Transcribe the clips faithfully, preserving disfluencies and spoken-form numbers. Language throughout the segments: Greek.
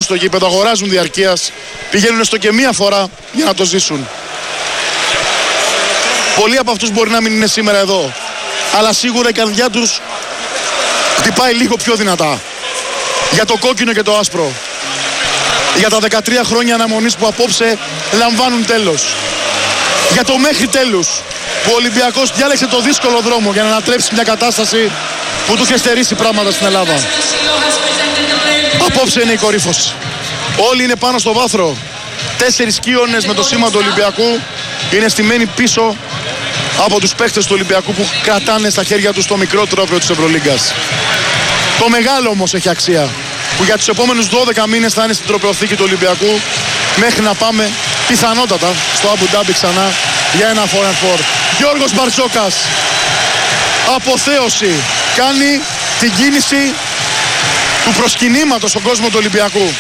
στο γήπεδο, αγοράζουν διαρκείας, πηγαίνουν στο και μία φορά για να το ζήσουν. Πολλοί από αυτούς μπορεί να μην είναι σήμερα εδώ, αλλά σίγουρα η καρδιά τους χτυπάει λίγο πιο δυνατά για το κόκκινο και το άσπρο, για τα δεκατρία χρόνια αναμονής που απόψε λαμβάνουν τέλος, για το μέχρι τέλους που ο Ολυμπιακός διάλεξε το δύσκολο δρόμο για να ανατρέψει μια κατάσταση που του είχε στερήσει πράγματα στην Ελλάδα. Απόψε είναι η κορύφωση. Όλοι είναι πάνω στο βάθρο. Τέσσερις σκίονες με το σήμα του Ολυμπιακού είναι στημένοι πίσω από τους παίχτες του Ολυμπιακού που κρατάνε στα χέρια τους το μικρό τρόπαιο της Ευρωλίγκας. Το μεγάλο όμως έχει αξία, που για τους επόμενους δώδεκα μήνες θα είναι στην τροπαιοθήκη του Ολυμπιακού μέχρι να πάμε πιθανότατα στο Αμπου Ντάμπι ξανά για ένα φορ εντ φορ. Γιώργος Μπαρτζόκας, αποθέωση, κάνει την κίνηση του προσκυνήματος στον κόσμο του Ολυμπιακού.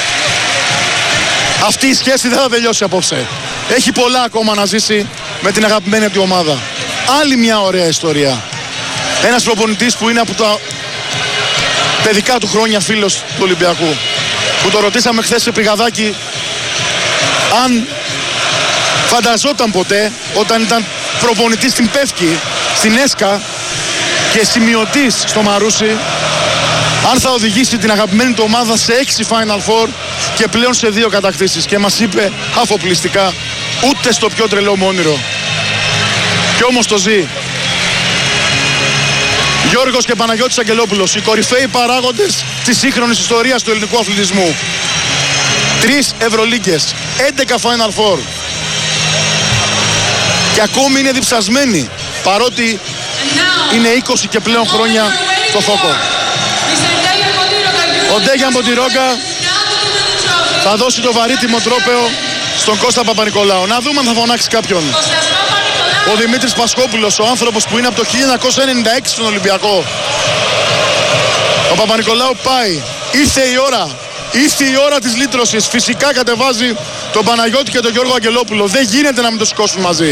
Αυτή η σχέση δεν θα τελειώσει απόψε. Έχει πολλά ακόμα να ζήσει με την αγαπημένη του ομάδα. Άλλη μια ωραία ιστορία. Ένας προπονητής που είναι από τα παιδικά του χρόνια φίλος του Ολυμπιακού, που το ρωτήσαμε χθες σε πηγαδάκι αν φανταζόταν ποτέ όταν ήταν προπονητής στην Πεύκη, στην Έσκα και σημειωτής στο Μαρούσι, αν θα οδηγήσει την αγαπημένη του ομάδα σε έξι Final Four και πλέον σε δύο κατακτήσεις. Και μας είπε αφοπλιστικά, ούτε στο πιο τρελό μου όνειρο. Κι όμως το ζει. Γιώργος και Παναγιώτης Αγγελόπουλος, οι κορυφαίοι παράγοντες της σύγχρονης ιστορίας του ελληνικού αθλητισμού. Τρεις Ευρωλίγκες, έντεκα Final Four. Και ακόμη είναι διψασμένοι, παρότι είναι είκοσι και πλέον χρόνια στο φόκο. Ο Ντέγιαν Μποντιρόγκα θα δώσει το βαρύτιμο τρόπαιο στον Κώστα Παπα-Νικολάου. Να δούμε αν θα φωνάξει κάποιον. Ο Δημήτρης Πασχόπουλος, ο άνθρωπος που είναι από το χίλια εννιακόσια ενενήντα έξι στον Ολυμπιακό. Ο Παπα-Νικολάου πάει. Ήρθε η ώρα. Ήρθε η ώρα της λύτρωσης. Φυσικά κατεβάζει τον Παναγιώτη και τον Γιώργο Αγγελόπουλο. Δεν γίνεται να μην το σηκώσουν μαζί.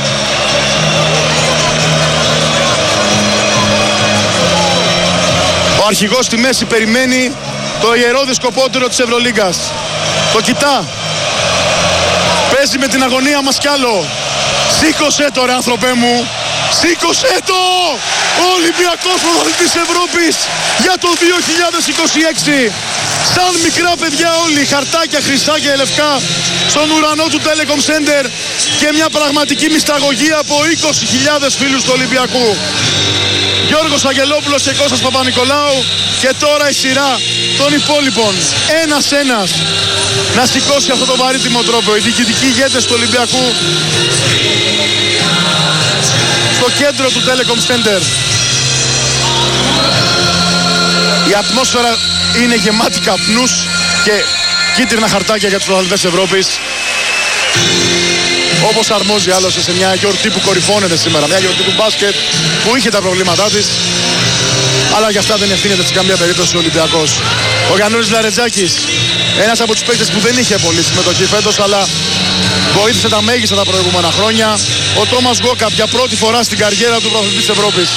Ο αρχηγός στη μέση περιμένει το ιερό δισκοπότερο της Ευρωλίγκας. Το κοιτά. Παίζει με την αγωνία μας κι άλλο. Σήκωσέ το ρε άνθρωπέ μου. Σήκωσέ το! Ο Ολυμπιακός πρωταθλητής Ευρώπης για το δύο χιλιάδες είκοσι έξι. Σαν μικρά παιδιά όλοι, χαρτάκια, χρυσά και λευκά στον ουρανό του Telecom Center και μια πραγματική μυσταγωγή από είκοσι χιλιάδες φίλους του Ολυμπιακού. Γιώργος Αγγελόπουλος και Κώστας Παπα-Νικολάου και τώρα η σειρά των υπόλοιπων. Ένας-ένας να σηκώσει αυτό το βαρύτιμο τρόπο. Οι διοικητικοί ηγέτες του Ολυμπιακού στο κέντρο του Telecom Center. Η ατμόσφαιρα είναι γεμάτη καπνούς και κίτρινα χαρτάκια για τους πρωταθλητές Ευρώπης. Όπως αρμόζει άλλωστε σε μια γιορτή που κορυφώνεται σήμερα. Μια γιορτή του μπάσκετ που είχε τα προβλήματά της, αλλά για αυτά δεν ευθύνεται σε καμία περίπτωση ο Ολυμπιακός. Ο Γιαννούλης Λαρετζάκης, ένας από τους παίκτες που δεν είχε πολύ συμμετοχή φέτος, αλλά βοήθησε τα μέγιστα τα προηγούμενα χρόνια. Ο Τόμας Γκόκαπ για πρώτη φορά στην καριέρα του πρωταθλητής της Ευρώπης.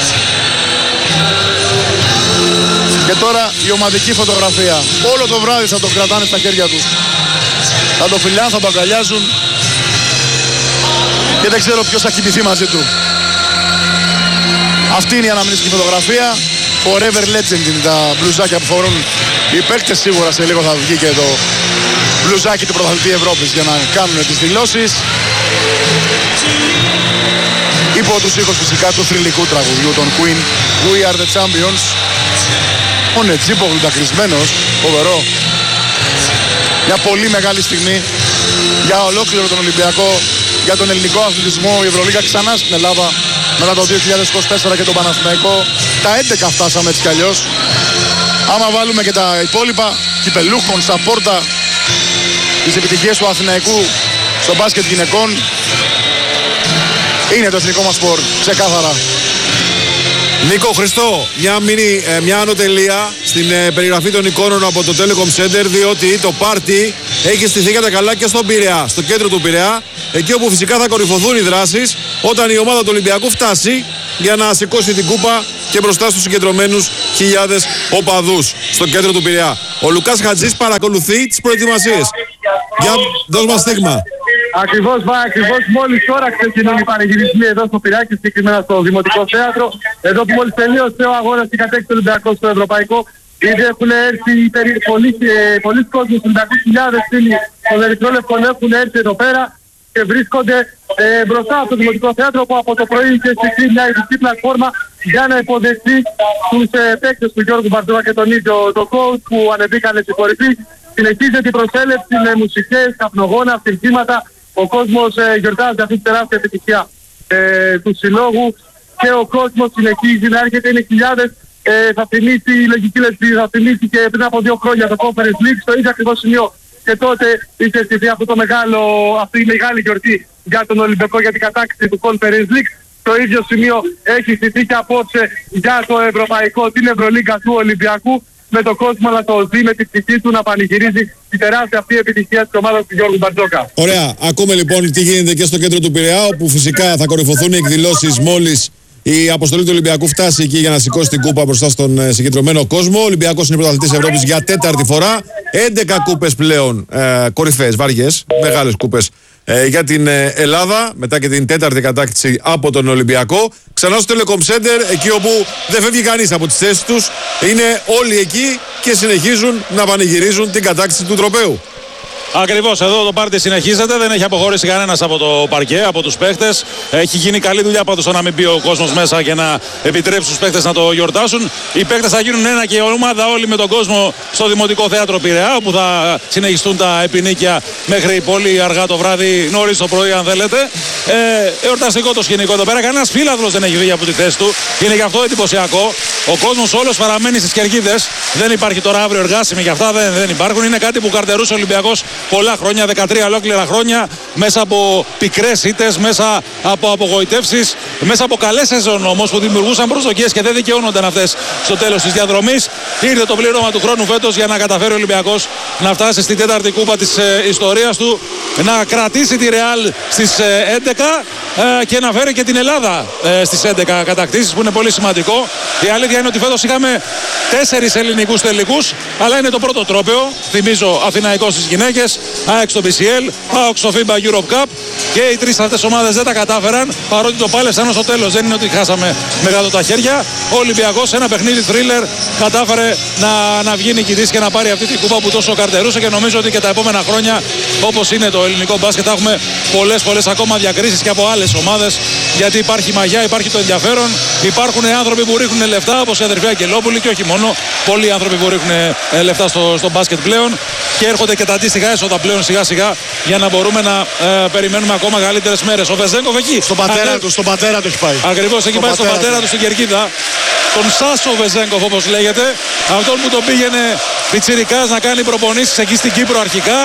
Και τώρα η ομαδική φωτογραφία. Όλο το βράδυ θα το κρατάνε στα χέρια τους. Θα το φιλάνε, θα το αγκαλιάζουν. Και δεν ξέρω ποιος θα κοιμηθεί μαζί του. Αυτή είναι η αναμνηστική φωτογραφία. Forever Legend είναι τα μπλουζάκια που φορούν οι παίκτες. Σίγουρα σε λίγο θα βγει και το μπλουζάκι του πρωταθλητή Ευρώπης για να κάνουν τις δηλώσεις. Υπό τους ήχους φυσικά του θρυλικού τραγουδιού των Queen, We Are The Champions. Ο Νετζίπογλου δακρυσμένος, φοβερό. Μια πολύ μεγάλη στιγμή για ολόκληρο τον Ολυμπιακό, για τον ελληνικό αθλητισμό. Η Ευρωλίγα ξανά στην Ελλάδα μετά το δύο χιλιάδες είκοσι τέσσερα και τον Παναθηναϊκό. Τα έντεκα φτάσαμε έτσι κι αλλιώς. Άμα βάλουμε και τα υπόλοιπα κυπελούχων στα πόρτα, τις επιτυχίες του Αθηναϊκού στο μπάσκετ γυναικών, είναι το εθνικό μας σπορ, ξεκάθαρα. Νίκο Χριστό, μια, μίνι, μια ανωτελεία στην ε, περιγραφή των εικόνων από το Telecom Center, διότι το πάρτι έχει στηθεί κατά καλά και στον Πειραιά, στο κέντρο του Πειραιά, εκεί όπου φυσικά θα κορυφωθούν οι δράσεις όταν η ομάδα του Ολυμπιακού φτάσει για να σηκώσει την κούπα και μπροστά στους συγκεντρωμένους χιλιάδες οπαδούς στο κέντρο του Πειραιά. Ο Λουκάς Χατζής παρακολουθεί τις προετοιμασίες. Για δώσ' μας στίγμα. Ακριβώς, βά, ακριβώς μόλις τώρα ξεκινούν οι πανηγυρισμοί εδώ στο Πειραιά και συγκεκριμένα στο Δημοτικό Θέατρο. Εδώ που μόλις τελείωσε ο αγώνας και κατέκτησε ο Ολυμπιακός στο Ευρωπαϊκό. Ήδη έχουν έρθει πολλοί, πολλοί κόσμοι, Ολυμπιακούς, χιλιάδες φίλοι των Ερυθρόλευκων έχουν έρθει εδώ πέρα και βρίσκονται ε, μπροστά από το Δημοτικό Θέατρο, που από το πρωί είχε στηθεί μια ειδική πλατφόρμα για να υποδεχθεί τους ε, παίκτες του Γιώργου Μπαρτζόκα και τον ίδιο το coach που ανεβήκανε στην κορυφή. Συνεχίζεται η προσέλευση με μουσικές, καπνογόνα, συνθήματα. Ο κόσμος ε, γιορτάζει αυτή τη τεράστια επιτυχία ε, του συλλόγου και ο κόσμος συνεχίζει να έρχεται, είναι χιλιάδες. Ε, θα θυμίσει η λογική λεπτή, θα θυμίσει και πριν από δύο χρόνια το Conference League στο ίδιο ακριβώς σημείο. Και τότε είχε στηθεί αυτό το μεγάλο, αυτή η μεγάλη γιορτή για τον Ολυμπιακό, για την κατάκτηση του Conference League. Το ίδιο σημείο έχει στηθεί και απόψε για το Ευρωπαϊκό, την Ευρωλίγκα του Ολυμπιακού, με τον κόσμο να το δει με την ψυχή του να πανηγυρίζει τη τεράστια αυτή επιτυχία της ομάδας του Γιώργου Μπαρτζόκα. Ωραία. Ακούμε λοιπόν τι γίνεται και στο κέντρο του Πειραιά, όπου φυσικά θα κορυφωθούν οι εκδηλώσεις μόλις η αποστολή του Ολυμπιακού φτάσει εκεί για να σηκώσει την κούπα μπροστά στον συγκεντρωμένο κόσμο. Ο Ολυμπιακός είναι πρωταθλητής Ευρώπης για τέταρτη φορά. έντεκα κούπες πλέον ε, κορυφαίες, βαριές, μεγάλες κούπες ε, για την ε, Ελλάδα. Μετά και την τέταρτη κατάκτηση από τον Ολυμπιακό. Ξανά στο Telecom Center, εκεί όπου δεν φεύγει κανείς από τις θέσεις τους. Είναι όλοι εκεί και συνεχίζουν να πανηγυρίζουν την κατάκτηση του τροπαίου. Ακριβώς, εδώ το πάρτι συνεχίζεται, δεν έχει αποχωρήσει κανένας από το παρκέ, από τους παίχτες. Έχει γίνει καλή δουλειά πάντως στο να μην μπει ο κόσμος μέσα και να επιτρέψει στους παίχτες να το γιορτάσουν. Οι παίχτες θα γίνουν ένα και η ομάδα όλοι με τον κόσμο στο Δημοτικό Θέατρο Πειραιά, όπου θα συνεχιστούν τα επεινίκια μέχρι πολύ αργά το βράδυ, νωρίς το πρωί αν θέλετε. Ε, εορταστικό το σκηνικό εδώ πέρα, κανένας φύλαδρος δεν έχει βγει από τη θέση του. Είναι γι' αυτό εντυπωσιακό. Ο κόσμος όλος παραμένει στις κερκίδες. Δεν υπάρχει τώρα αύριο εργάσιμοι, γι' αυτά δεν, δεν υπάρχουν. Είναι κάτι που καρτερούσε ο Ολυμπιακός πολλά χρόνια, δεκατρία ολόκληρα χρόνια, μέσα από πικρές ήττες, μέσα από απογοητεύσεις, μέσα από καλές σεζόν όμως που δημιουργούσαν προσδοκίες και δεν δικαιώνονταν αυτές στο τέλος της διαδρομής. Ήρθε το πλήρωμα του χρόνου φέτος για να καταφέρει ο Ολυμπιακός να φτάσει στην τέταρτη κούπα της ε, ιστορίας του, να κρατήσει τη Ρεάλ στις ε, έντεκα ε, και να φέρει και την Ελλάδα ε, στις έντεκα κατακτήσεις, που είναι πολύ σημαντικό. Η αλήθεια είναι ότι φέτος είχαμε τέσσερις ελληνικούς τελικούς, αλλά είναι το πρώτο τρόπαιο. Θυμίζω Αθηναϊκός στις γυναίκες, ΑΕΚ στο μπι σι ελ, ΠΑΟΚ στο φίμπα Europe Cup, και οι τρεις αυτές ομάδες δεν τα κατάφεραν, παρότι το πάλεψαν ως το τέλος. Δεν είναι ότι χάσαμε μεγάλο τα χέρια. Ο Ολυμπιακός, ένα παιχνίδι thriller, κατάφερε να, να βγει νικητής και να πάρει αυτή την κούπα που τόσο καρτερούσε, και νομίζω ότι και τα επόμενα χρόνια, όπως είναι το ελληνικό μπάσκετ, θα έχουμε πολλές πολλές ακόμα διακρίσεις και από άλλες ομάδες, γιατί υπάρχει μαγιά, υπάρχει το ενδιαφέρον, υπάρχουν άνθρωποι που ρίχνουν λεφτά, όπως η αδερφή Αγγελόπουλη, και όχι μόνο, πολλοί άνθρωποι που ρίχνουν λεφτά στο, στο μπάσκετ πλέον, και έρχονται και τα αντίστοιχα έσοδα πλέον σιγά σιγά για να μπορούμε να ε, περιμένουμε ακόμα καλύτερες μέρες. Ο Βεζέγκοφ εκεί. Στον πατέρα, του, στον πατέρα του έχει πάει. Ακριβώς, εκεί πάει στον πατέρα του, του στην κερκίδα. Τον Σάσο Βεζέγκοφ όπως λέγεται. Αυτόν που τον πήγαινε πιτσιρικάς να κάνει προπονήσεις εκεί στην Κύπρο αρχικά,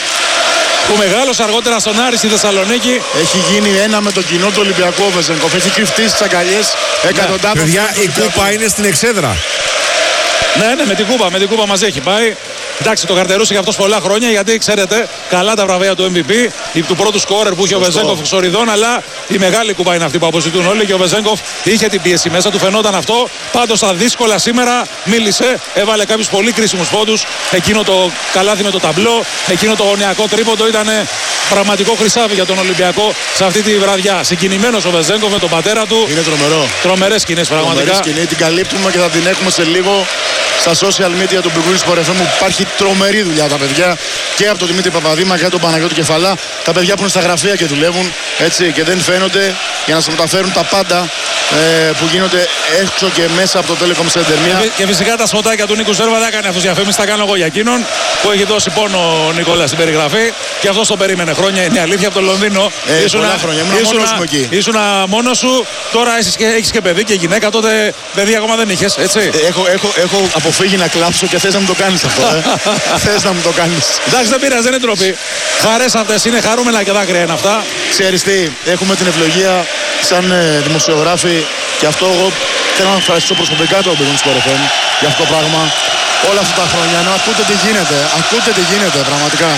που μεγάλωσε αργότερα στον Άρη στη Θεσσαλονίκη. Έχει γίνει ένα με τον κοινό του Ολυμπιακού ο Βεζέγκοφ. Έχει κρυφτεί στις αγκαλιές εκατοντάδες. Ναι. Παιδιά, η κούπα είναι στην εξέδρα. Ναι, ναι, με την κούπα, με την κούπα μαζί έχει πάει. Εντάξει, το καρτερούσε για αυτός πολλά χρόνια, γιατί ξέρετε καλά τα βραβεία του εμ βι πι, του πρώτου σκόρερ που είχε ο Βεζέγκοφ Ξοριδών, αλλά η μεγάλη κούπα είναι αυτή που αποζητούν όλοι, και ο Βεζέγκοφ είχε την πίεση μέσα του, φαινόταν αυτό. Πάντως στα δύσκολα σήμερα μίλησε, έβαλε κάποιους πολύ κρίσιμους πόντους. Εκείνο το καλάθι με το ταμπλό, εκείνο το γωνιακό τρίποντο ήταν πραγματικό χρυσάβι για τον Ολυμπιακό σε αυτή τη βραδιά. Συγκινημένος ο Βεζέγκοφ με τον πατέρα του. Είναι τρομερό. Τρομερές σκηνές πραγματικά. Τρομερές σκηνή, την καλύπτουμε και θα την έχουμε σε λίγο στα social media του Big Win Sport εφ εμ, που υπάρχει τρομερή δουλειά τα παιδιά, και από τον Δημήτρη Παπαδήμα και από τον Παναγιώτη Κεφαλά. Τα παιδιά που είναι στα γραφεία και δουλεύουν έτσι και δεν φαίνονται, για να σας μεταφέρουν τα πάντα ε, που γίνονται έξω και μέσα από το Telecom Center. Μια... Και, και φυσικά τα σποτάκια του Νίκου Ζέρβα δεν έκανε αυτός διαφήμιση, τα κάνω εγώ για εκείνον που έχει δώσει πόνο ο Νικόλας στην περιγραφή, και αυτός το περίμενε χρόνια. Είναι αλήθεια, από το Λονδίνο. Ε, ήσουνα, πολλά χρόνια, ήμουν μόνος μου εκεί. Ήσουνα μόνος σου, τώρα έχεις και, έχεις και παιδί και γυναίκα, τότε παιδί ακόμα δεν είχες, έτσι. Ε, έχω, έχω, έχω αποφύγει να κλάψω και θες να μου το κάνεις αυτό. Ε. Θες να μου το κάνεις. Εντάξει, δεν πειράζει, δεν είναι τροπή. Χαρές αυτές είναι, χαρούμενα και δάκρυα είναι αυτά. Ξέρεις τι, έχουμε την ευλογία σαν ε, δημοσιογράφοι, και αυτό εγώ θέλω να ευχαριστήσω προσωπικά το Big Win Sport εφ εμ για αυτό το πράγμα. Όλα αυτά τα χρόνια, να ακούτε τι γίνεται, ακούτε τι γίνεται πραγματικά.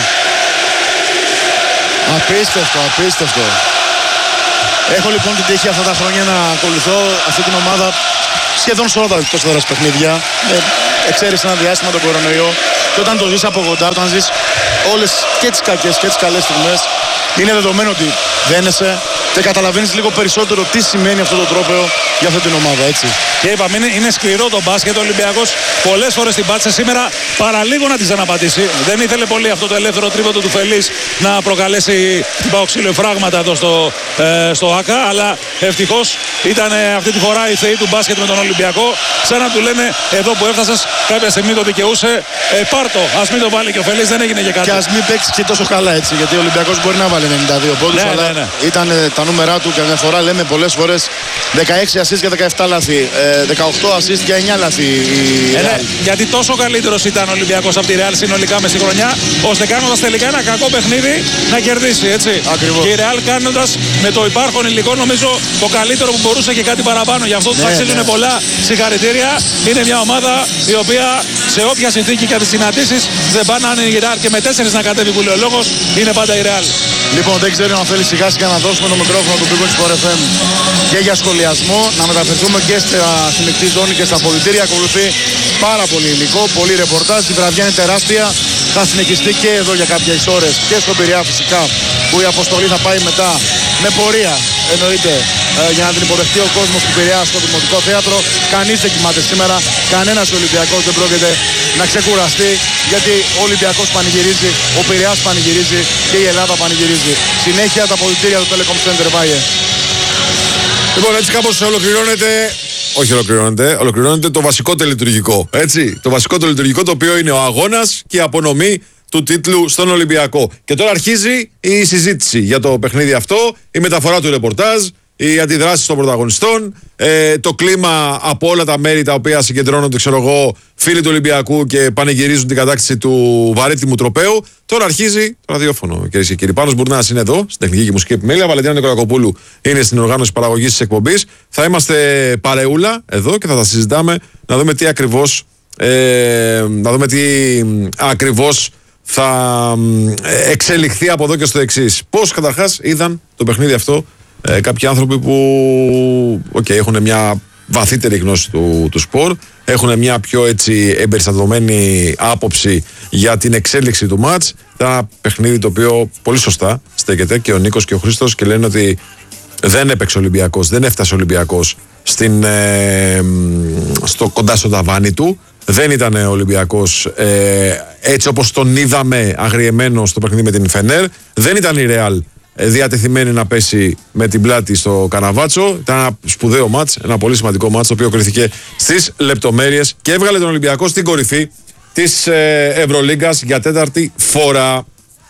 Απίστευτο, απίστευτο. Έχω λοιπόν την τύχη αυτά τα χρόνια να ακολουθώ αυτή την ομάδα σχεδόν σε όλα τα εκτός έδρας παιχνίδια. Ε, εξαίρεσε ένα διάστημα τον κορονοϊό. Και όταν το ζεις από κοντά, όταν ζεις όλες και τις κακές και τις καλές στιγμές, είναι δεδομένο ότι δένεσαι και καταλαβαίνεις λίγο περισσότερο τι σημαίνει αυτό το τρόπαιο για αυτή την ομάδα, έτσι. Και είπαμε, είναι, είναι σκληρό το μπάσκετ. Ο Ολυμπιακός πολλές φορές την πάτησε. Σήμερα παραλίγο να τη αναπατήσει. Δεν ήθελε πολύ αυτό το ελεύθερο τρίποντο του Φελής να προκαλέσει την παοξύλιο φράγματα εδώ στο, ε, στο ΆΚΑ. Αλλά ευτυχώς ήταν ε, αυτή τη φορά οι θεοί του μπάσκετ με τον Ολυμπιακό. Σαν να του λένε εδώ που έφτασες, κάποια στιγμή το δικαιούσε. Ε, πάρτο, ας μην το βάλει και ο Φελής, δεν έγινε και κάτι. Και ας μην παίξει και τόσο καλά, έτσι. Γιατί ο Ολυμπιακός μπορεί να βάλει ενενήντα δύο πόντους, ναι, αλλά ναι, ναι. ήταν ε, τα νούμερά του και μια φορά λέμε πολλές φορές δεκαέξι ασίστ για δεκαεπτά λάθη, ε, δεκαοκτώ ασίστ για εννιά λάθη. Ε, ναι, γιατί τόσο καλύτερος ήταν ο Ολυμπιακός από τη Real συνολικά μες στη χρονιά, ώστε κάνοντας τελικά ένα κακό παιχνίδι να κερδίσει, έτσι. Ακριβώς. Και η Real κάνοντας με το υπάρχον υλικό νομίζω το καλύτερο που μπορούσε και κάτι παραπάνω. Γι' αυτό τους ναι, αξίζουν ναι. πολλά συγχαρητήρια. Είναι μια ομάδα η οποία σε όποια συνθήκη και τις συναντήσεις δεν πάνε να είναι η Real και με τέσσερις να κατέβει που λέει ο λόγος, είναι πάντα η Real. Λοιπόν, δεν ξέρω αν θέλει σιγά σιγά να δώσουμε το μικρόφωνο του Big Win Sport εφ εμ και για σχολιασμό, να μεταφερθούμε και στα συνεκτή ζώνη και στα αποδυτήρια. Ακολουθεί πάρα πολύ υλικό, πολύ ρεπορτάζ. Η βραδιά είναι τεράστια. Θα συνεχιστεί και εδώ για κάποιες ώρες και στον Πειραιά φυσικά, που η αποστολή θα πάει μετά με πορεία, εννοείται, ε, για να την υποδεχτεί ο κόσμος του Πειραιά στο Δημοτικό Θέατρο. Κανείς δεν κοιμάται σήμερα, κανένας Ολυμπιακός δεν πρόκειται να ξεκουραστεί, γιατί ο Ολυμπιακός πανηγυρίζει, ο Πειραιάς πανηγυρίζει και η Ελλάδα πανηγυρίζει. Συνέχεια τα αποδυτήρια του Telecom Center, Βάγε. Λοιπόν, έτσι κάπως ολοκληρώνεται. Όχι ολοκληρώνεται, ολοκληρώνεται το βασικό τελειτουργικό. Έτσι, το βασικό τελειτουργικό, το οποίο είναι ο αγώνας και η απονομή του τίτλου στον Ολυμπιακό. Και τώρα αρχίζει η συζήτηση για το παιχνίδι αυτό, η μεταφορά του ρεπορτάζ, οι αντιδράσεις των πρωταγωνιστών, ε, το κλίμα από όλα τα μέρη τα οποία συγκεντρώνονται, ξέρω εγώ, φίλοι του Ολυμπιακού και πανηγυρίζουν την κατάκτηση του βαρύτιμου τροπαίου. Τώρα αρχίζει το ραδιόφωνο, κυρίες και κύριοι. Πάνος Μπουρνάς είναι εδώ, στην τεχνική και μουσική επιμέλεια. Βαλεντίνα Νικολακοπούλου είναι στην οργάνωση παραγωγής της εκπομπής. Θα είμαστε παρεούλα εδώ και θα τα συζητάμε, να δούμε τι ακριβώς, ε, να δούμε τι ακριβώς θα εξελιχθεί από εδώ και στο εξής. Πώς καταρχάς είδαν το παιχνίδι αυτό ε, κάποιοι άνθρωποι που okay, έχουν μια βαθύτερη γνώση του, του σπορ, έχουν μια πιο έτσι εμπεριστατωμένη άποψη για την εξέλιξη του μάτς. Ένα παιχνίδι το οποίο πολύ σωστά στέκεται και ο Νίκος και ο Χρήστος και λένε ότι δεν έπαιξε ο Ολυμπιακός, δεν έφτασε ο Ολυμπιακός στην, ε, στο, κοντά στο ταβάνι του. Δεν ήταν ο Ολυμπιακός ε, έτσι όπως τον είδαμε αγριεμένο στο παιχνίδι με την Φενέρ. Δεν ήταν η Real ε, διατεθειμένη να πέσει με την πλάτη στο Καναβάτσο. Ήταν ένα σπουδαίο μάτς, ένα πολύ σημαντικό μάτς, το οποίο κριθήκε στις λεπτομέρειες και έβγαλε τον Ολυμπιακό στην κορυφή της ε, Ευρωλίγκας για τέταρτη φορά.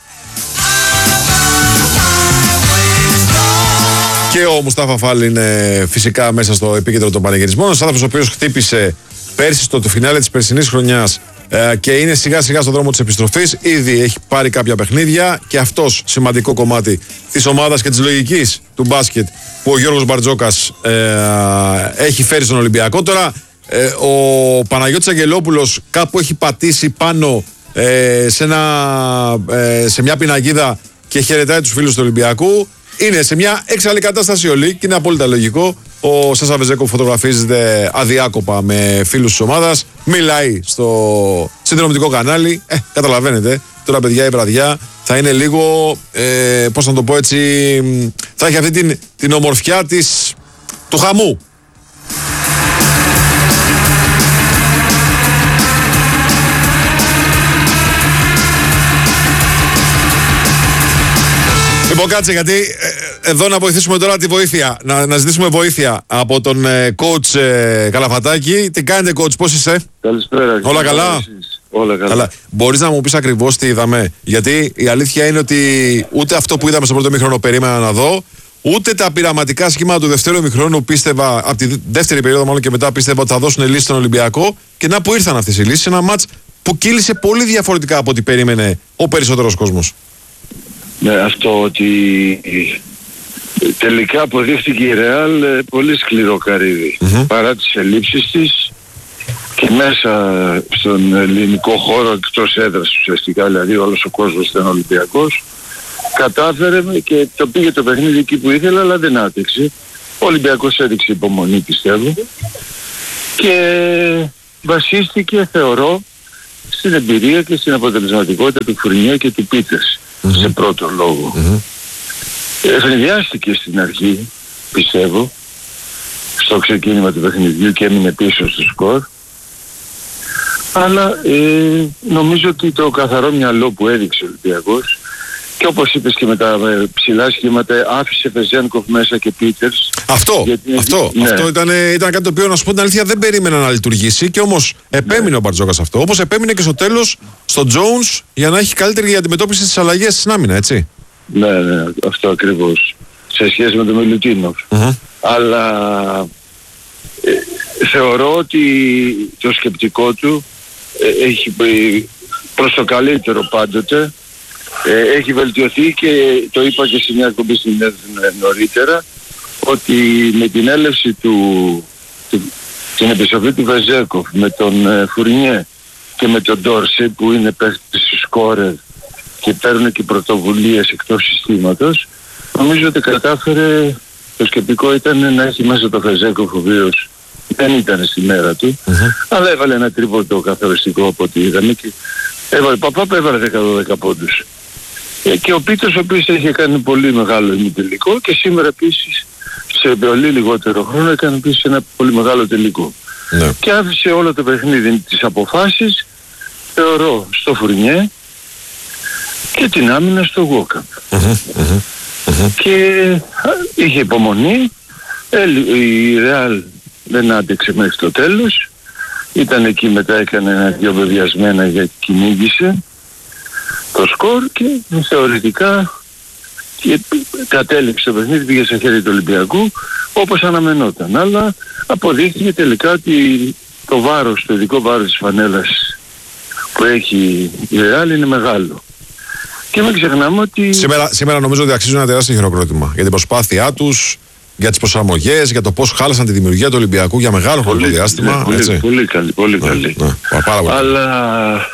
Και ο Μουστάφα Φάλ είναι φυσικά μέσα στο επίκεντρο των πανηγυρισμών. Ένας άνθρωπος ο οποίος χτύπησε πέρσι στο φινάλε της περσινής χρονιάς ε, και είναι σιγά σιγά στον δρόμο της επιστροφής. Ήδη έχει πάρει κάποια παιχνίδια και αυτός σημαντικό κομμάτι της ομάδας και της λογικής του μπάσκετ που ο Γιώργος Μπαρτζόκας ε, έχει φέρει στον Ολυμπιακό. Τώρα ε, ο Παναγιώτης Αγγελόπουλος κάπου έχει πατήσει πάνω ε, σε, ένα, ε, σε μια πινακίδα και χαιρετάει τους φίλους του Ολυμπιακού. Είναι σε μια έξαλλη κατάσταση όλοι και είναι απόλυτα λογικό. Ο Σάσα Βεζέκο φωτογραφίζεται αδιάκοπα με φίλους της ομάδας. Μιλάει στο συνδρομητικό κανάλι. Ε, καταλαβαίνετε. Τώρα, παιδιά, η βραδιά θα είναι λίγο, ε, πώς να το πω έτσι, θα έχει αυτή την, την ομορφιά της, του χαμού. Λοιπόν, κάτσε, γιατί ε, εδώ να βοηθήσουμε τώρα τη βοήθεια. Να, να ζητήσουμε βοήθεια από τον ε, coach ε, Καλαφατάκη. Τι κάνετε, coach, πώς είσαι? Καλησπέρα. Όλα καλά? Όλα καλά. καλά. Μπορείς να μου πεις ακριβώς τι είδαμε? Γιατί η αλήθεια είναι ότι ούτε αυτό που είδαμε στο πρώτο ημίχρονο περίμενα να δω, ούτε τα πειραματικά σχήματα του δεύτερου ημίχρονου πίστευα, από τη δεύτερη περίοδο μάλλον και μετά πίστευα ότι θα δώσουν λύση στον Ολυμπιακό. Και να που ήρθαν αυτές οι λύσεις. Ένα μάτς που κύλησε πολύ διαφορετικά από ό,τι περίμενε ο περισσότερος κόσμος. Ναι, αυτό ότι τελικά αποδείχθηκε η Real πολύ σκληρό καρύδι. Mm-hmm. Παρά τις ελλείψεις της και μέσα στον ελληνικό χώρο εκτός έδρας ουσιαστικά, δηλαδή όλος ο κόσμος ήταν Ολυμπιακός, κατάφερε και το πήγε το παιχνίδι εκεί που ήθελε, αλλά δεν άτεξε. Ο Ολυμπιακός έδειξε υπομονή, πιστεύω. και βασίστηκε, θεωρώ, στην εμπειρία και στην αποτελεσματικότητα του Φουρνιέ και του Πίτερς mm-hmm. σε πρώτο λόγο. Mm-hmm. Ευνηδιάστηκε στην αρχή, πιστεύω, στο ξεκίνημα του παιχνιδιού και έμεινε πίσω στο σκορ, αλλά ε, νομίζω ότι το καθαρό μυαλό που έδειξε ο Ολυμπιακός και όπως είπες και με τα ψηλά σχήματα άφησε Βεζένκοφ μέσα και Πίτερς. Αυτό, γιατί, αυτό, ναι. αυτό ήταν, ήταν κάτι το οποίο, να σου πω την αλήθεια, δεν περίμενα να λειτουργήσει και όμως επέμεινε ναι. ο Μπαρτζόκας αυτό. Όπως επέμεινε και στο τέλος στο Jones για να έχει καλύτερη αντιμετώπιση στις αλλαγές στην άμυνα, έτσι. Ναι, ναι, αυτό ακριβώς. Σε σχέση με τον Μιλουτίνοφ. Mm-hmm. Αλλά ε, θεωρώ ότι το σκεπτικό του ε, έχει προς το καλύτερο πάντοτε. Ε, έχει βελτιωθεί και το είπα και σε μια εκπομπή στην νωρίτερα ότι με την έλευση του, του την επιστροφή του Βεζέκοφ με τον ε, Φουρνιέ και με τον Ντόρσε που είναι παίκτες σκόρερ και παίρνουν και πρωτοβουλίες εκτός συστήματος, νομίζω ότι κατάφερε, το σκεπτικό ήταν να έχει μέσα το Βεζέκοφ, ο οποίος δεν ήταν στη μέρα του, mm-hmm. αλλά έβαλε ένα τρίποντο καθοριστικό από ό,τι είδαμε και έβαλε, παπάπα έβαλε δέκα δώδεκα πόντους. Και ο Πίτερς, ο οποίος είχε κάνει πολύ μεγάλο ημιτελικό και σήμερα επίσης σε πολύ λιγότερο χρόνο έκανε επίσης ένα πολύ μεγάλο τελικό. Ναι. Και άφησε όλο το παιχνίδι τις αποφάσεις, θεωρώ, στο Φουρνιέ και την άμυνα στο Γουόκαμπ. Mm-hmm, mm-hmm, mm-hmm. Και είχε υπομονή, η Ρεάλ δεν άντεξε μέχρι το τέλος, ήταν εκεί μετά, έκανε ένα-δυο βεβαιασμένα γιατί κυνήγησε το σκορ και θεωρητικά και κατέληξε το παιχνίδι, πήγε σε χέρι του Ολυμπιακού όπως αναμενόταν, αλλά αποδείχθηκε τελικά ότι το βάρος, το ειδικό βάρος της φανέλας που έχει η Ρεάλ είναι μεγάλο. Και μην ξεχνάμε ότι... Σήμερα, σήμερα νομίζω ότι αξίζουν ένα τεράστιο χειροκρότημα για την προσπάθειά τους, για τις προσαρμογές, για το πώς χάλασαν τη δημιουργία του Ολυμπιακού για μεγάλο χρονικό διάστημα. Ναι, πολύ, πολύ καλή, πολύ ναι, καλή. Ναι, πάρα πολύ. Αλλά...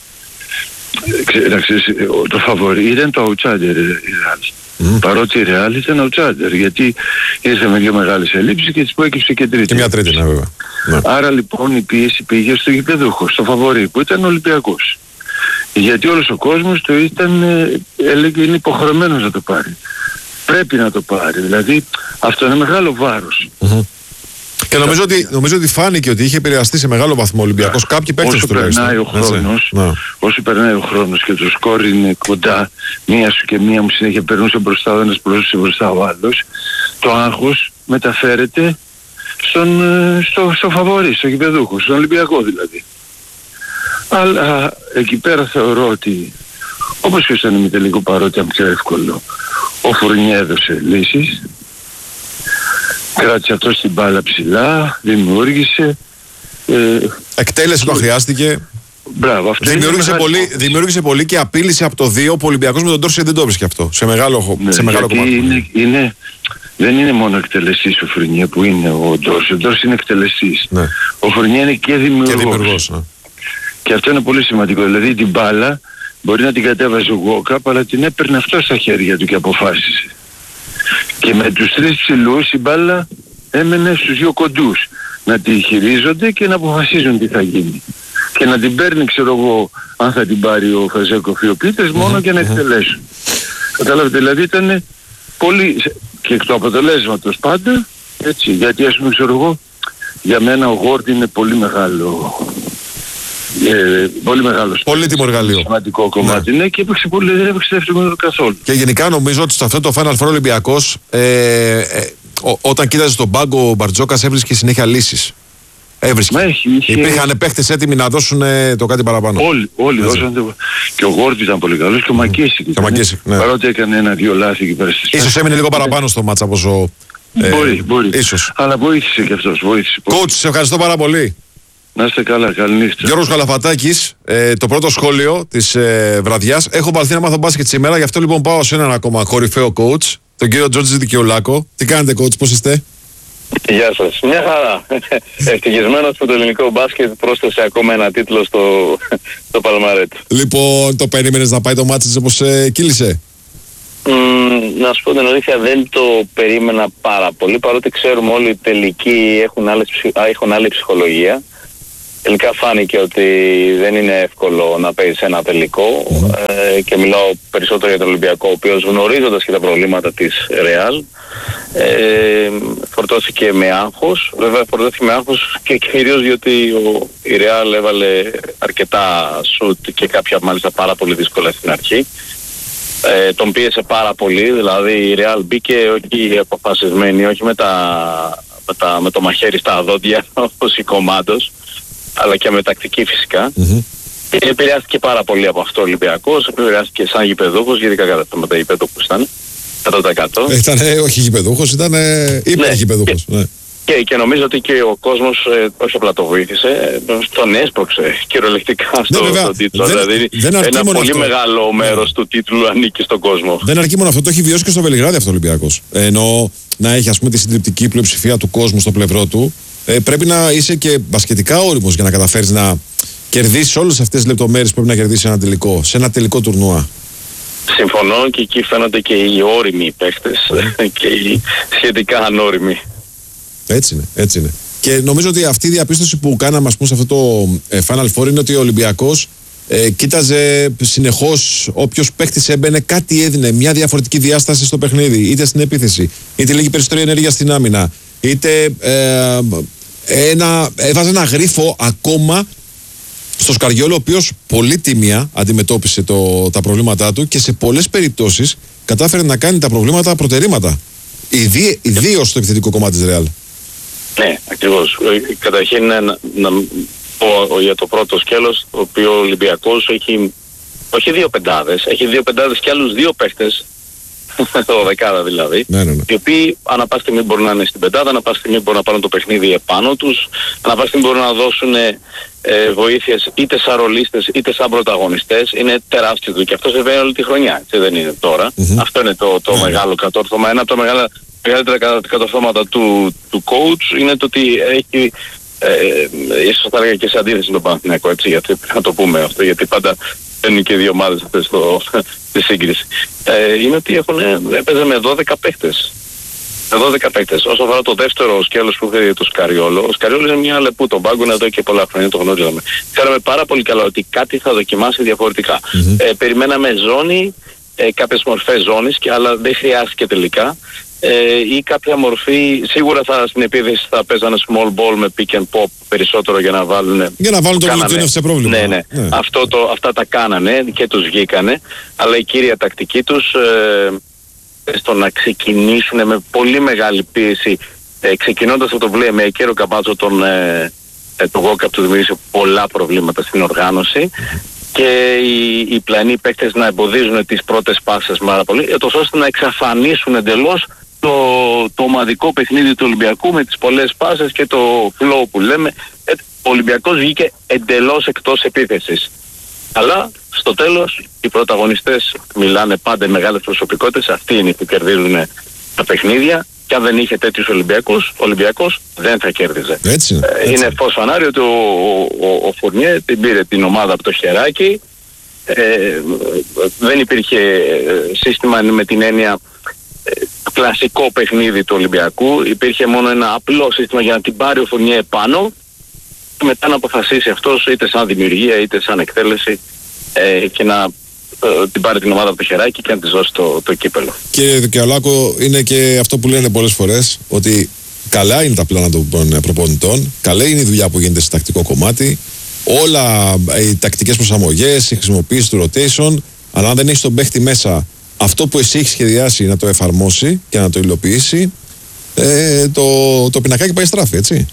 Ξέρεις, το φαβορί ήταν το outsider η Real. Mm. Παρότι η Real ήταν outsider, γιατί ήρθε με δύο μεγάλες ελλείψεις και τις που έκυψε και τρίτη. Και μια τρίτη, ναι, βέβαια. Άρα λοιπόν η πίεση πήγε στο γηπεδούχο, στο φαβορί που ήταν ο Ολυμπιακός. Γιατί όλος ο κόσμος το ήταν, έλεγε, είναι υποχρεωμένος να το πάρει. Πρέπει να το πάρει, δηλαδή αυτό είναι μεγάλο βάρος. Mm-hmm. Και νομίζω ότι, νομίζω ότι φάνηκε ότι είχε επηρεαστεί σε μεγάλο βαθμό ο Ολυμπιακός. Κάποιοι παίκτες όσο περνάει ο χρόνος, ναι. όσο περνάει ο χρόνος και το σκόρ είναι κοντά, μία σου και μία μου συνέχεια περνούσε μπροστά ο ένας, περνούσε μπροστά ο άλλος, το άγχος μεταφέρεται στον, στο, στο φαβορί, στο γηπεδούχο, στον Ολυμπιακό δηλαδή. Αλλά εκεί πέρα θεωρώ ότι, όπως και στον ημιτελικό, παρότι ήταν πιο εύκολο, ο Φουρνιέ έδωσε λύσεις. Κράτησε αυτό στην μπάλα ψηλά, δημιούργησε. Ε, Εκτέλεση το χρειάστηκε. Μπράβο, αυτό δημιούργησε, πολύ, δημιούργησε πολύ και απείλησε από το δύο. Ο Ολυμπιακός με τον Ντόρσε δεν το βρίσκει αυτό. Σε μεγάλο, ναι, σε μεγάλο κομμάτι. Είναι, είναι, δεν είναι μόνο εκτελεστής ο Φουρνιέ που είναι ο Ντόρσε. Ο Ντόρσε είναι εκτελεστής. Ναι. Ο Φουρνιέ είναι και δημιουργός. Και, δημιουργός, ναι. Και αυτό είναι πολύ σημαντικό. Δηλαδή την μπάλα μπορεί να την κατέβαζε ο Γουόκαμπ, αλλά την έπαιρνε αυτό στα χέρια του και αποφάσισε. Και με τους τρεις ψηλούς η μπάλα έμενε στους δύο κοντούς να τη χειρίζονται και να αποφασίζουν τι θα γίνει. Και να την παίρνει, ξέρω εγώ, αν θα την πάρει ο Βεζέκοφ ή ο Πίτερς, μόνο mm-hmm. και να εκτελέσουν. Καταλάβετε, δηλαδή ήταν πολύ... και εκ του αποτελέσματος πάντα, έτσι, γιατί ας πούμε, ξέρω εγώ, για μένα ο Γόρντ είναι πολύ μεγάλο... Ε, πολύ μεγάλος. Πολύτιμο εργαλείο. Σημαντικό κομμάτι, ναι, ναι και έπαιξε πολύ, δεν έπαιξε δεύτερο καθόλου. Και γενικά νομίζω ότι σε αυτό το Final Four Ολυμπιακός, ε, ε, ό, όταν κοίταζε τον πάγκο, ο Μπαρτζόκας έβρισκε συνέχεια λύσεις. Έβρισκε. Μα έχει, είχε... Υπήρχαν παίχτες έτοιμοι να δώσουν ε, το κάτι παραπάνω. Όλοι, όλοι δώσαν. Και ο Γόρντ ήταν πολύ καλός και ο Μακίσικ. Και ο Μακίσικ, ναι. Παρότι έκανε ένα-δύο λάθη εκεί πέρα στις. Ίσως έμεινε λίγο παραπάνω στο μάτσα από όσο. Ε, μπορεί, μπορεί. Ίσως. Αλλά βοήθησε και αυτός. Coach, σε ευχαριστώ πάρα πολύ. Να είστε καλά, καληνύχτα. Γιώργος Καλαφατάκης, ε, το πρώτο σχόλιο της ε, βραδιάς. Έχω βαλθεί να μάθω μπάσκετ σήμερα, γι' αυτό λοιπόν πάω σε έναν ακόμα κορυφαίο coach, τον κύριο Τζόρτζη Δικαιολάκο. Τι κάνετε, coach, πώς είστε? Γεια σας. Μια χαρά. Ευτυχισμένος που το ελληνικό μπάσκετ πρόσθεσε ακόμα ένα τίτλο στο, στο Παλμαρέτ. Λοιπόν, το περίμενες να πάει το μάτσι όπως ε, κύλησε? Mm, να σου πω την αλήθεια, δεν το περίμενα πάρα πολύ, παρότι ξέρουμε όλοι οι τελικοί έχουν, άλλες, έχουν άλλη ψυχολογία. Τελικά φάνηκε ότι δεν είναι εύκολο να παίζεις ένα τελικό mm. ε, και μιλάω περισσότερο για τον Ολυμπιακό, ο οποίος γνωρίζοντας και τα προβλήματα της Real ε, φορτώθηκε με άγχος. Βέβαια φορτώθηκε με άγχος και κυρίως διότι ο, η Real έβαλε αρκετά σουτ και κάποια μάλιστα πάρα πολύ δύσκολα στην αρχή. Ε, τον πίεσε πάρα πολύ, δηλαδή η Real μπήκε όχι αποφασισμένη, όχι με, τα, με, τα, με το μαχαίρι στα δόντια όπως η Κομάντος, αλλά και με τακτική φυσικά. Mm-hmm. Και επηρεάστηκε πάρα πολύ από αυτό ο Ολυμπιακός, επηρεάστηκε σαν γηπεδούχος, γιατί κατά τα μετά γηπεδούχος ήταν εκατό τοις εκατό. Ήταν όχι γηπεδούχος, ήταν υπέρ γηπεδούχος. Ναι. Και, και νομίζω ότι και ο κόσμος ε, όχι απλά το βοήθησε, ε, τον έσπρωξε κυριολεκτικά στο, ναι, στο τίτλο. Δεν, δηλαδή δεν ένα πολύ αυτό. Μεγάλο μέρος ναι. του τίτλου ανήκει στον κόσμο. Δεν αρκεί μόνο αυτό, το έχει βιώσει και στο Βελιγράδι αυτό ο Ολυμπιακός. Ενώ να έχει ας πούμε τη συντριπτική πλειοψηφία του κόσμου στο πλευρό του, ε, πρέπει να είσαι και μπασκετικά όριμος για να καταφέρεις να κερδίσεις όλες αυτές τις λεπτομέρειες που πρέπει να κερδίσεις ένα τελικό, σε ένα τελικό τουρνουά. Συμφωνώ και εκεί φαίνονται και οι όριμοι παίχτες και οι σχετικά ανώριμοι. Έτσι είναι, έτσι είναι. Και νομίζω ότι αυτή η διαπίστωση που κάναμε ας πούμε, σε αυτό το ε, Final Four είναι ότι ο Ολυμπιακός ε, κοίταζε συνεχώς όποιος παίχτης έμπαινε, κάτι έδινε, μια διαφορετική διάσταση στο παιχνίδι, είτε στην επίθεση, είτε λίγη περισσότερη ενέργεια στην άμυνα, είτε ε, ένα, έβαζε ένα γρίφο ακόμα στο Σκαριόλο, ο οποίος πολύ τίμια αντιμετώπισε το, τα προβλήματά του και σε πολλές περιπτώσεις κατάφερε να κάνει τα προβλήματα προτερήματα. Ιδίως στο επιθετικό κομμάτι της Real. Ναι, ακριβώς. Καταρχήν να, να πω για το πρώτο σκέλος, το οποίο ο Ολυμπιακός έχει όχι δύο πεντάδες, έχει δύο πεντάδες και άλλους δύο παίχτες, το δεκάδα δηλαδή, ναι, ναι, ναι. οι οποίοι ανά πάση στιγμή μπορούν να είναι στην πεντάδα, ανά πάση στιγμή μπορούν να πάρουν το παιχνίδι επάνω τους, ανά πάση στιγμή μπορούν να δώσουν ε, βοήθειες είτε σαν ρολίστες είτε σαν πρωταγωνιστές. Είναι τεράστιο του και αυτό συμβαίνει όλη τη χρονιά, έτσι δεν είναι τώρα. Mm-hmm. Αυτό είναι το, το mm-hmm. μεγάλο κατόρθωμα. Ένα από τα μεγάλα μεγαλύτερα κατορθώματα του, του coach είναι το ότι έχει, ε, ίσως θα έλεγα και σε αντίθεση με τον Παναθηναϊκό, έτσι, γιατί να το πούμε αυτό, γιατί πάντα δεν είναι και δύο ομάδες αυτές στο, στη σύγκριση. Ε, είναι ότι έχουν, έπαιζε με δώδεκα παίχτες. Με δώδεκα παίχτες. Όσο αφορά το δεύτερο σκέλος που είχε το Σκαριόλο, ο Σκαριόλο είναι μια λεπού, τον πάγκο είναι εδώ και πολλά χρόνια, το γνώριζαμε. Ξέραμε πάρα πολύ καλά ότι κάτι θα δοκιμάσει διαφορετικά. Mm-hmm. Ε, περιμέναμε ζώνη, ε, κάποιες μορφές ζώνης, και, αλλά δεν χρειάστηκε τελικά. Ε, ή κάποια μορφή, σίγουρα θα, στην επίθεση θα παίζανε small ball με pick and pop περισσότερο για να βάλουν. Για να βάλουν το Μιλουτίνοφ σε πρόβλημα. Ναι, ναι. ναι. Αυτό το, αυτά τα κάνανε και τους βγήκανε, αλλά η κύρια τακτική τους ε, στο να ξεκινήσουν με πολύ μεγάλη πίεση, ε, ξεκινώντας από το Playmaker, ο Καμπάτσο τον, ε, ε, το walk-up του δημιούργησε πολλά προβλήματα στην οργάνωση. Και οι, οι πλανοί παίκτες να εμποδίζουν τις πρώτες πάσες πάρα πολύ, έτσι ώστε να εξαφανίσουν εντελώς το, το ομαδικό παιχνίδι του Ολυμπιακού με τις πολλές πάσες και το flow που λέμε. Ο Ολυμπιακός βγήκε εντελώς εκτός επίθεσης. Αλλά στο τέλος οι πρωταγωνιστές μιλάνε πάντα μεγάλες προσωπικότητες, αυτοί είναι που κερδίζουν τα παιχνίδια. Και αν δεν είχε τέτοιους Ολυμπιακούς, ο Ολυμπιακός δεν θα κέρδιζε. Έτσι, έτσι. Είναι φως φανάρι ότι ο, ο, ο Φουρνιέ την πήρε την ομάδα από το χεράκι. Ε, δεν υπήρχε σύστημα με την έννοια ε, κλασικό παιχνίδι του Ολυμπιακού. Υπήρχε μόνο ένα απλό σύστημα για να την πάρει ο Φουρνιέ επάνω και μετά να αποφασίσει αυτός είτε σαν δημιουργία είτε σαν εκτέλεση ε, και να την πάρει την ομάδα από το χεράκι και να της δώσει το, το κύπελο. Κύριε Δικαιολάκο, είναι και αυτό που λένε πολλές φορές, ότι καλά είναι τα πλάνα των προπονητών, καλά είναι η δουλειά που γίνεται σε τακτικό κομμάτι, όλα οι τακτικές προσαρμογές, η χρησιμοποίηση του rotation, αλλά αν δεν έχει τον παίχτη μέσα αυτό που εσύ έχει σχεδιάσει να το εφαρμόσει και να το υλοποιήσει, ε, το, το πινακάκι πάει στράφη, έτσι.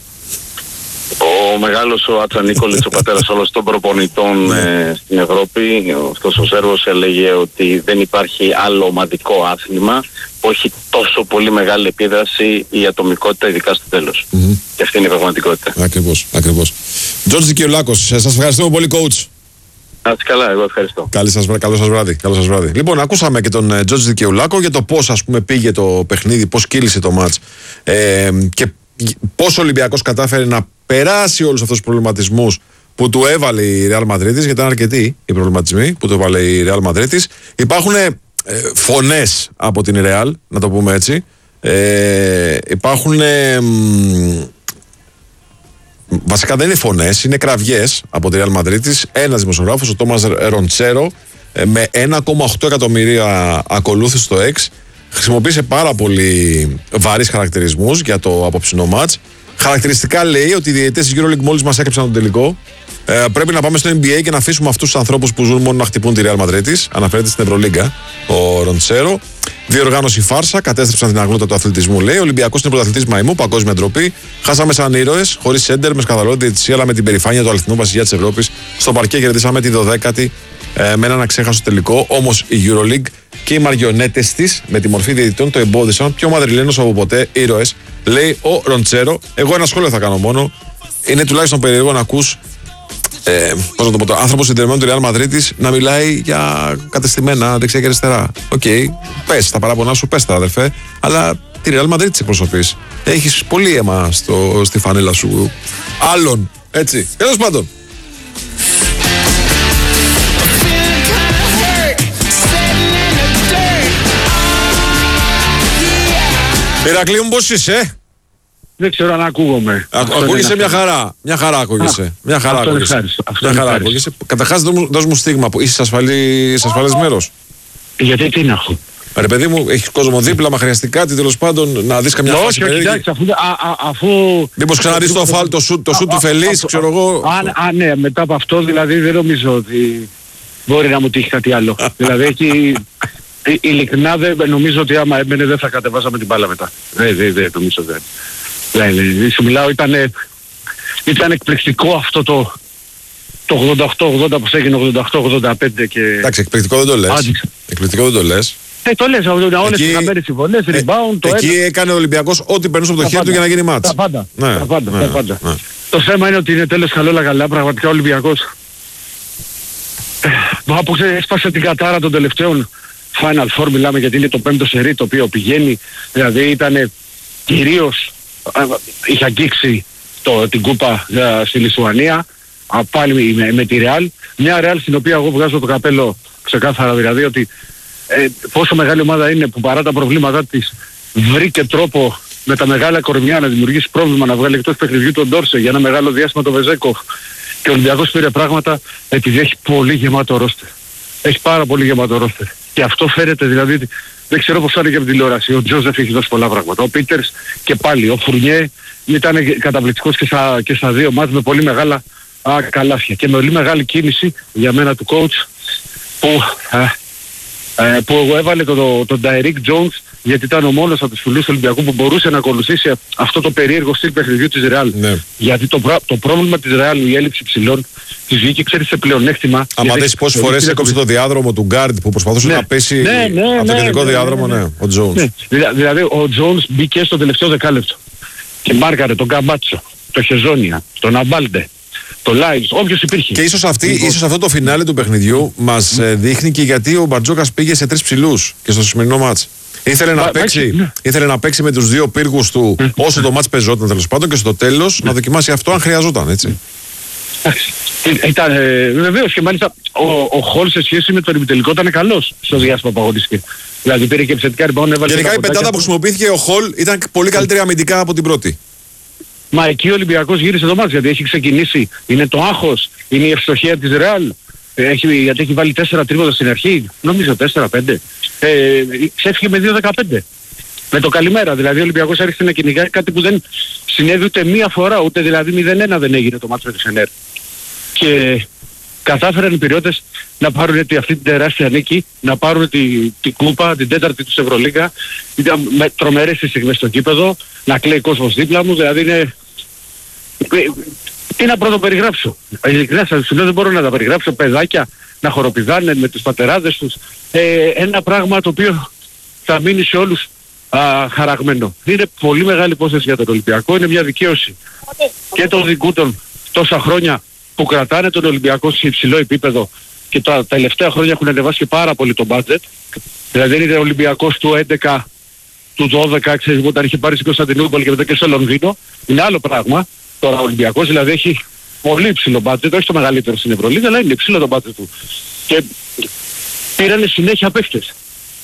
Ο μεγάλος ο Άτσα Νίκολιτς, ο πατέρας όλων των προπονητών ε, στην Ευρώπη, αυτός ο Σέρβος έλεγε ότι δεν υπάρχει άλλο ομαδικό άθλημα που έχει τόσο πολύ μεγάλη επίδραση η ατομικότητα, ειδικά στο τέλος. Mm-hmm. Και αυτή είναι η πραγματικότητα. Ακριβώς, ακριβώς. Τζορτζ Δικαιολάκος, σας ευχαριστούμε πολύ, coach. Να είστε καλά, εγώ ευχαριστώ. Καλή σας, καλό σας βράδυ. Καλό σας βράδυ. Λοιπόν, ακούσαμε και τον Τζορτζ Δικαιολάκο για το πώς, ας πούμε, πήγε το παιχνίδι, πώς κύλησε το μάτς ε, και πώς ο Ολυμπιακός κατάφερε να περάσει όλους αυτούς τους προβληματισμούς που του έβαλε η Real Madrid, γιατί ήταν αρκετοί οι προβληματισμοί που του έβαλε η Real Madrid. Υπάρχουν ε, φωνές από την Real, να το πούμε έτσι. Ε, υπάρχουν ε, μ, βασικά δεν είναι φωνές, είναι κραυγές από τη Real Μαδρίτης. Ένας δημοσιογράφος, ο Τόμας Ροντσέρο, ε, με ένα κόμμα οκτώ εκατομμύρια ακολούθους στο X, χρησιμοποίησε πάρα πολύ βαρύς χαρακτηρισμούς για το απόψινό μάτς. Χαρακτηριστικά λέει ότι οι διαιτητές της EuroLeague μόλις μας έκρυψαν τον τελικό. Ε, πρέπει να πάμε στο N B A και να αφήσουμε αυτούς τους ανθρώπους που ζουν μόνο να χτυπούν τη Real Μαδρίτης. Αναφέρεται στην Ευρωλίγκα ο Ροντσέρο. Διοργάνωση φάρσα, κατέστρεψαν την αγνότητα του αθλητισμού, λέει. Ο Ολυμπιακός είναι πρωταθλητής μαϊμού, παγκόσμια ντροπή. Χάσαμε σαν ήρωες, χωρίς σέντερ, με σκανδαλώδη διαιτησία, αλλά με την περηφάνεια του αληθινού βασιλιά της Ευρώπης. Στο παρκέ κερδίσαμε τη δωδέκατη ε, με έναν αξέχαστο τελικό. Όμως η EuroLeague και οι μαριονέτες της με τη μορφή διαιτητών το εμπόδισαν. Πιο μαδριλένος από ποτέ, ήρωες, λέει ο Ροντσέρο. Εγώ ένα σχόλιο θα κάνω μόνο. Είναι τουλάχιστον περίεργο να ακούς Ε, πώς να το πω τώρα, άνθρωπος συνδεδεμένου του Real Μαδρίτης να μιλάει για κατεστημένα δεξιά και αριστερά. Οκ, okay, πες τα παράπονά σου, πες τα αδερφέ, αλλά τη Real Μαδρίτης εκπροσωπείς. Έχεις πολύ αίμα στο, στη φανέλα σου άλλων, έτσι. Τέλος πάντων. Ηρακλή μου, πώς είσαι? Δεν ξέρω αν ακούγομαι. Ακούγεσαι μια χαρά. Μια χαρά ακούγεσαι. Μια χαρά ακούγεσαι. Μια χαρά ακούγεσαι. Καταρχάς δώσ' μου στίγμα που είσαι σε ασφαλές μέρος. Γιατί τι να έχω. Ρε παιδί μου, έχεις κόσμο δίπλα, μα χρειαστεί κάτι τέλος πάντων να δεις καμιά φάση περίεργη. Όχι, εντάξει, αφού... Μήπως ξαναδείς το φάλ, το σουτ του Φελής, ξέρω εγώ. Α, ναι, μετά από αυτό δηλαδή δεν νομίζω ότι μπορεί να μου τύχει κάτι άλλο. Δηλαδή έχει... Ειλικρινά δεν νομίζω ότι άμα έμπαινε δεν θα κατεβάζαμε την μπάλα μετά. Δεν, δεν, δεν νομίζω δεν. Δηλαδή, σου μιλάω, ήταν, ήταν εκπληκτικό αυτό το, το ογδόντα οκτώ ογδόντα που έγινε ογδόντα οκτώ ογδόντα πέντε και... Εντάξει, εκπληκτικό δεν το λες. Άντυξα. Εκπληκτικό δεν το λες. Ε, το λες, όλες οι χαμένες συμβολές, ε, rebound, το εκεί ένα. Έκανε ο Ολυμπιακός ό,τι περνούσε από το χέρι του για να γίνει μάτς. Τα πάντα, ναι, τα πάντα, ναι, τα πάντα. Ναι. Το θέμα είναι ότι είναι τέλος καλό όλα καλά, πραγματικά ο Ολυμπιακός από έσπασε την κατάρα των τελευταίων Final Four, μιλάμε γιατί είναι το πέμπτο σερί το οποίο πηγαίνει, δηλαδή ήταν κυρίως είχε αγγίξει το, την κούπα uh, στη Λιθουανία, uh, πάλι με, με τη Real. Μια Real στην οποία εγώ βγάζω το καπέλο ξεκάθαρα, δηλαδή ότι ε, πόσο μεγάλη ομάδα είναι που παρά τα προβλήματά της βρήκε τρόπο με τα μεγάλα κορμιά να δημιουργήσει πρόβλημα, να βγάλει εκτός παιχνιδιού τον Ντόρσε για ένα μεγάλο διάστημα το Βεζέκοφ. Και ο Ολυμπιακός πήρε πράγματα επειδή έχει πολύ γεμάτο ρόστερ. Έχει πάρα πολύ γεμάτο ρόστερ. Και αυτό φαίνεται δηλαδή... Δεν ξέρω πώς φάνηκε από την τηλεόραση. Ο Τζόζεφ έχει δώσει πολλά πράγματα. Ο Πίτερς και πάλι. Ο Φουρνιέ ήταν καταπληκτικός και στα, και στα δύο μάτς με πολύ μεγάλα α, καλάθια. Και με πολύ μεγάλη κίνηση για μένα του coach που, α, α, που έβαλε τον το, το Ντάιρικ Τζόουνς γιατί ήταν ο μόνος από τους φιλούς του Ολυμπιακού που μπορούσε να ακολουθήσει αυτό το περίεργο στυλ παιχνιδιού της Real. Ναι. Γιατί το, το πρόβλημα της Real, η έλλειψη ψηλών, της βγήκε ξέρεις σε πλεονέκτημα. Άμα δεις πόσες φορές έκοψε το διάδρομο του Γκάρντ που προσπαθούσε ναι. να πέσει ναι, ναι, από το κεντρικό ναι, διάδρομο, ναι, ναι, ναι, ο Τζόουνς. Ναι. Δηλα, δηλαδή ο Τζόουνς μπήκε στο τελευταίο δεκάλεπτο και μάρκαρε τον Καμπάτσο, τον Χεζόνια, τον Αμπάλντε, το Λάιβς, όποιος υπήρχε. Και ίσως, αυτή, ίσως αυτό το φινάλε του παιχνιδιού μας mm. δείχνει και γιατί ο Μπαρτζόκας πήγε σε τρεις ψηλούς και στο σημερινό μάτς. Ήθελε να, παίξει, ναι. ήθελε να παίξει με τους δύο πύργους του mm. όσο το μάτς πεζόταν τέλος πάντων και στο τέλος mm. να δοκιμάσει αυτό αν χρειαζόταν, έτσι. Ήταν ε, βεβαίως και μάλιστα ο, ο Χολ σε σχέση με τον ημιτελικό ήταν καλός στο διάστημα που αγωνίστηκε. Δηλαδή πήρε και επιθετικά ριμπάουντ, έβαλε. Γενικά η πεντάδα που χρησιμοποιήθηκε ο Χολ ήταν πολύ καλύτερη αμυντικά από την πρώτη. Μα εκεί ο Ολυμπιακός γύρισε το μάτς γιατί έχει ξεκινήσει. Είναι το άγχος, είναι η ευστοχία της Real. Έχει, γιατί έχει βάλει τέσσερα τρίποτα στην αρχή, νομίζω τέσσερα πέντε. Ε, ξέφυγε με δύο δεκαπέντε. Με το καλημέρα, δηλαδή ο Ολυμπιακός άρχισε να κυνηγάει κάτι που δεν συνέβη ούτε μία φορά, ούτε δηλαδή μηδέν ένα δεν έγινε το μάτς με τη Φενέρ. Και κατάφεραν οι Πειριώτες να πάρουν αυτή την τεράστια νίκη, να πάρουν την τη κούπα, την τέταρτη τους Ευρωλίγκα. Ήταν με τρομερές τις στιγμές στο κήπεδο, να κλαίει κόσμος δίπλα μου, δηλαδή είναι... Τι να πρώτο περιγράψω. Ειλικρινά σας λέω δεν μπορώ να τα περιγράψω. Παιδάκια να χοροπηδάνε με τους πατεράδες τους. Ε, ένα πράγμα το οποίο θα μείνει σε όλους α, χαραγμένο. Είναι πολύ μεγάλη υπόθεση για τον Ολυμπιακό. Είναι μια δικαίωση και των δικούτων τόσα χρόνια που κρατάνε τον Ολυμπιακό σε υψηλό επίπεδο και τα τελευταία χρόνια έχουν ανεβάσει και πάρα πολύ το budget. Δηλαδή δεν είναι ο Ολυμπιακός του έντεκα, του δώδεκα, ξέρεις, όταν είχε πάρει στην Κωνσταντινούπολη και μετά και στο Λονδίνο. Είναι άλλο πράγμα. Τώρα ο Ολυμπιακός δηλαδή έχει πολύ υψηλό budget, όχι το μεγαλύτερο στην Ευρωλίγα, αλλά είναι υψηλό το budget του. Και πήρανε συνέχεια παίχτες.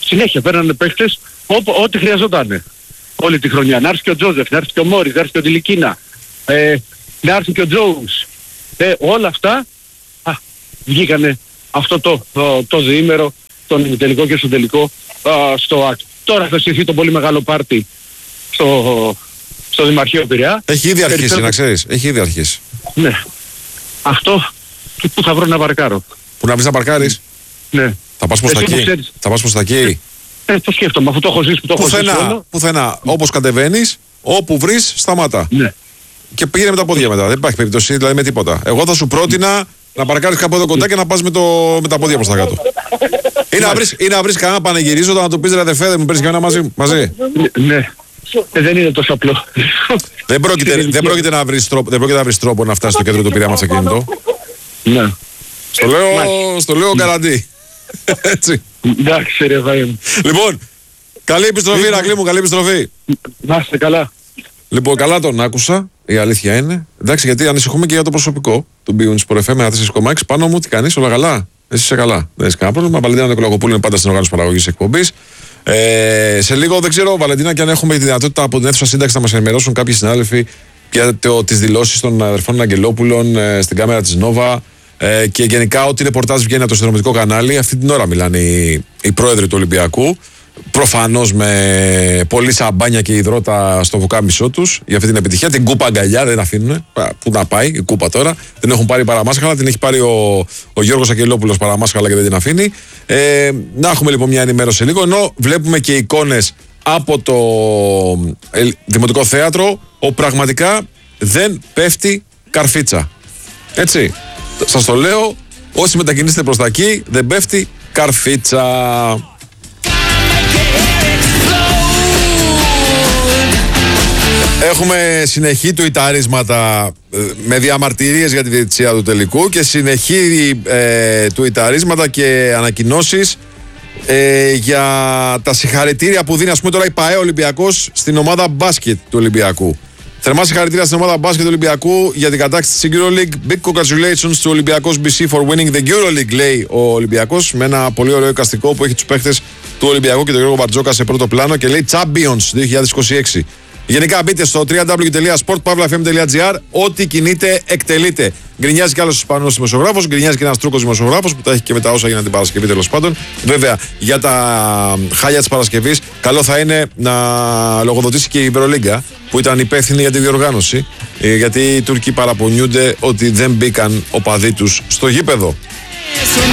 συνέχεια παίρνανε παίχτες ό,τι χρειαζόταν. Όλη τη χρονιά. Να έρθει και ο Τζόζεφ, να έρθει και ο Μόρις, να έρθει και ο Τιλικίνα, ε, να έρθει και ο Τζόους. Ε, όλα αυτά α, βγήκανε αυτό το, το, το διήμερο, τον ημιτελικό και στο τελικό α, στο ΑΚ. Τώρα θα στηθεί το πολύ μεγάλο πάρτι στο, στο Δημαρχείο Πειραιά. Έχει ήδη αρχίσει, Περιπέρα... να ξέρεις. Έχει ήδη αρχίσει. Ναι. Αυτό που θα βρω να παρκάρω. Που να βρεις να παρκάρεις. Ναι. Θα πας προς τα εκεί. Θα πας προς τα εκεί. Ε, το σκέφτομαι, αφού το έχω ζήσει που το έχω ζήσει όλο. Πουθενά, όπως κατεβαίνεις, όπου βρεις, σταμάτα. Ναι. Και πήγαινε με τα πόδια μετά. Δεν υπάρχει περίπτωση, δηλαδή με τίποτα. Εγώ θα σου πρότεινα να παρκάρεις κάπου εδώ κοντά και να πας με, το, με τα πόδια προς τα κάτω. Ή να βρεις, ή να βρεις κανένα πανεγυρίζοντα να του πεις ρε αδερφέ, δεν μου παίρνεις κανένα μαζί. μαζί. Ναι. Ε, δεν είναι τόσο απλό. δεν, πρόκειται, δεν, πρόκειται να βρεις τρόπο, δεν πρόκειται να βρεις τρόπο να φτάσεις στο κέντρο του Πειραιά με αυτοκίνητο. Ναι. Στο λέω, στο λέω γκαραντί. Έτσι. Εντάξει ρε βαΐ μου. Λοιπόν, καλή επιστροφή Ηρακλή μου, καλή επιστροφή. Να είστε καλά. Λοιπόν, καλά τον άκουσα, η αλήθεια είναι. Εντάξει, γιατί ανησυχούμε και για το προσωπικό του Beyond Sport εφ εμ τέσσερα κόμμα έξι. Πάνω μου, τι κάνεις, όλα καλά. Εσύ είσαι καλά. Δεν έχει κανένα πρόβλημα. Βαλεντίνα Νικολακοπούλου είναι πάντα στην οργάνωση παραγωγής εκπομπής. Ε, σε λίγο δεν ξέρω, Βαλεντίνα, και αν έχουμε τη δυνατότητα από την αίθουσα σύνταξη να μας ενημερώσουν κάποιοι συνάδελφοι για τις δηλώσεις των αδερφών Αγγελόπουλων ε, στην κάμερα της Νόβα. Ε, και γενικά ό,τι ρεπορτάζ βγαίνει από το συνδρομητικό κανάλι, αυτή την ώρα μιλάνε οι, οι πρόεδροι του Ολυμπιακού. Προφανώς με πολύ σαμπάνια και υδρότα στο βουκάμισό τους για αυτή την επιτυχία. Την κούπα αγκαλιά δεν αφήνουν. Πού να πάει η κούπα τώρα. Την έχουν πάρει παραμάσχαλα, την έχει πάρει ο, ο Γιώργος Αγγελόπουλος παραμάσχαλα και δεν την αφήνει. Ε, να έχουμε λοιπόν μια ενημέρωση λίγο. Ενώ βλέπουμε και εικόνες από το ε, Δημοτικό Θέατρο, όπου πραγματικά δεν πέφτει καρφίτσα. Έτσι. Σας το λέω, όσοι μετακινήσετε προς τα εκεί, δεν πέφτει καρφίτσα. Έχουμε συνεχή τουιταρίσματα με διαμαρτυρίες για τη διαιτησία του τελικού και συνεχή ε, τουιταρίσματα και ανακοινώσεις ε, για τα συγχαρητήρια που δίνει, ας πούμε, τώρα η ΠΑΕ Ολυμπιακός στην ομάδα μπάσκετ του Ολυμπιακού. Θερμά συγχαρητήρια στην ομάδα μπάσκετ του Ολυμπιακού για την κατάκτηση της EuroLeague. Big congratulations to Olympiacos μπι σι for winning the EuroLeague, λέει ο Ολυμπιακός, με ένα πολύ ωραίο εικαστικό που έχει τους παίχτες του Ολυμπιακού και τον Γιώργο Μπαρτζόκα σε πρώτο πλάνο και λέει Champions δύο χιλιάδες είκοσι έξι. Γενικά μπείτε στο double-u double-u double-u τελεία sport pavla f m τελεία g r. Ό,τι κινείται εκτελείται. Γκρινιάζει κι άλλος Ισπανός δημοσιογράφος, γκρινιάζει και ένας Τούρκος δημοσιογράφος που τα έχει και με τα όσα έγιναν την Παρασκευή, τέλος πάντων. Βέβαια, για τα χάλια της Παρασκευής, καλό θα είναι να λογοδοτήσει και η Ευρωλίγκα που ήταν υπεύθυνη για τη διοργάνωση. Γιατί οι Τούρκοι παραπονιούνται ότι δεν μπήκαν οπαδοί τους στο γήπεδο.